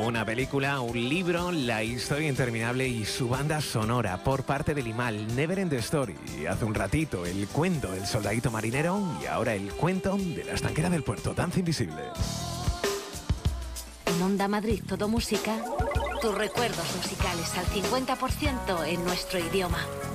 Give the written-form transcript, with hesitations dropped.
Una película, un libro, la historia interminable y su banda sonora por parte de Limahl, Never End the Story. Hace un ratito el cuento del soldadito marinero y ahora el cuento de la estanquera del puerto, Danza Invisible. En Onda Madrid Todo Música, tus recuerdos musicales al 50% en nuestro idioma.